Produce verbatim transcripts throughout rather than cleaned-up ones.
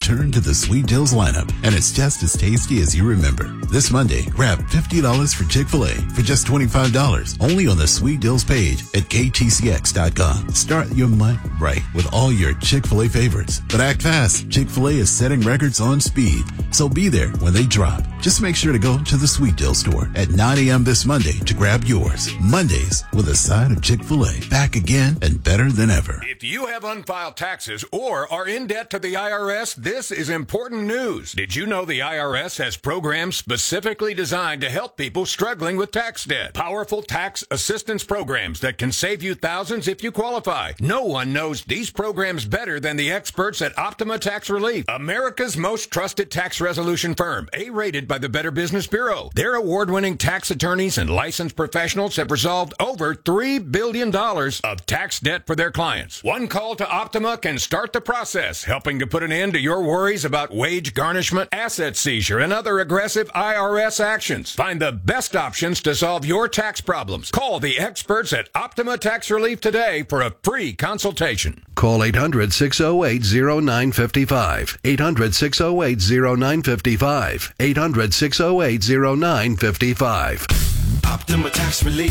return to the Sweet Deals lineup, and it's just as tasty as you remember. This Monday, grab fifty dollars for Chick-fil-A for just twenty-five dollars, only on the Sweet Deals page at K T C X dot com. Start your month right with all your Chick-fil-A favorites. But act fast. Chick-fil-A is setting records on speed, so be there when they drop. Just make sure to go to the Sweet Deal store at nine a.m. this Monday to grab yours. Mondays with a side of Chick-fil-A. Back again and better than ever. If you have unfiled taxes or are in debt to the I R S, this is important news. Did you know the I R S has programs specifically designed to help people struggling with tax debt? Powerful tax assistance programs that can save you thousands if you qualify. No one knows these programs better than the experts at Optima Tax Relief, America's most trusted tax resolution firm, A-rated by the Better Business Bureau. Their award-winning tax attorneys and licensed professionals have resolved over three billion dollars of tax debt for their clients. One call to Optima can start the process, helping to put an end to your worries about wage garnishment, asset seizure, and other aggressive I R S actions. Find the best options to solve your tax problems. Call the experts at Optima Tax Relief today for a free consultation. Call eight hundred, six oh eight, oh nine five five. eight hundred, six oh eight, oh nine five five. eight hundred, six oh eight, oh nine five five. Optima Tax Relief.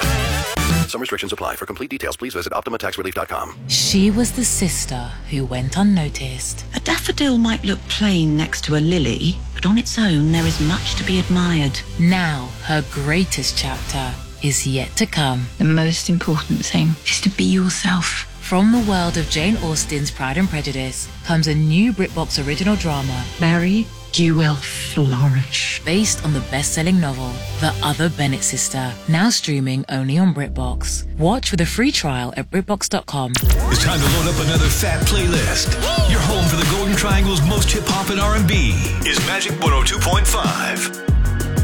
Some restrictions apply. For complete details, please visit optima tax relief dot com. She was the sister who went unnoticed. A daffodil might look plain next to a lily, but on its own there is much to be admired. Now, her greatest chapter is yet to come. The most important thing is to be yourself. From the world of Jane Austen's Pride and Prejudice comes a new BritBox original drama, Mary, you will flourish. Based on the best-selling novel, The Other Bennett Sister, now streaming only on BritBox. Watch with a free trial at BritBox dot com. It's time to load up another fat playlist. Your home for the Golden Triangle's most hip-hop and R and B is Magic one oh two point five.